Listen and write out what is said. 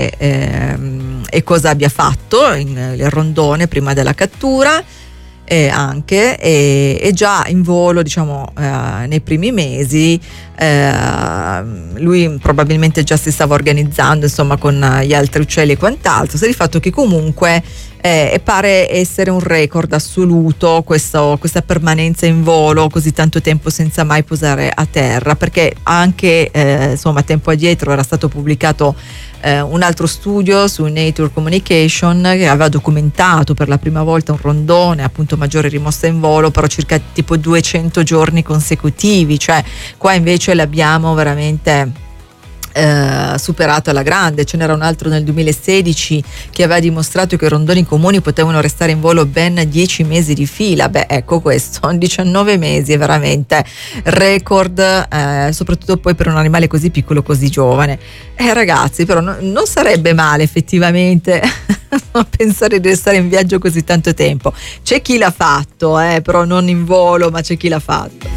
e cosa abbia fatto il rondone prima della cattura. Anche e già in volo, diciamo, nei primi mesi lui probabilmente già si stava organizzando, insomma, con gli altri uccelli e quant'altro. Sta di fatto che comunque pare essere un record assoluto questa permanenza in volo così tanto tempo senza mai posare a terra, perché anche insomma tempo addietro era stato pubblicato un altro studio su Nature Communication che aveva documentato per la prima volta un rondone appunto maggiore rimossa in volo, però circa tipo 200 giorni consecutivi, cioè qua invece l'abbiamo veramente superato alla grande. Ce n'era un altro nel 2016 che aveva dimostrato che i rondoni comuni potevano restare in volo ben 10 mesi di fila. Beh, ecco, questo 19 mesi è veramente record, soprattutto poi per un animale così piccolo, così giovane. Ragazzi, però non sarebbe male effettivamente pensare di restare in viaggio così tanto tempo. C'è chi l'ha fatto, però non in volo, ma c'è chi l'ha fatto.